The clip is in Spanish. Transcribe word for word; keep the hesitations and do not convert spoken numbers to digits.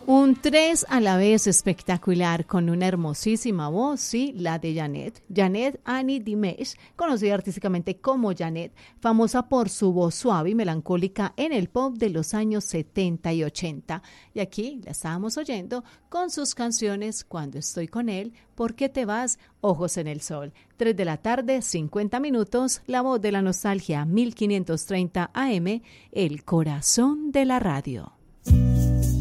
Un tres a la vez espectacular con una hermosísima voz, sí, la de Janet. Janet Annie Dimesh, conocida artísticamente como Janet, famosa por su voz suave y melancólica en el pop de los años setenta y ochenta. Y aquí la estábamos oyendo con sus canciones Cuando estoy con él, ¿Por qué te vas? Ojos en el sol. tres de la tarde, cincuenta minutos, la voz de la nostalgia, mil quinientos treinta A M, el corazón de la radio.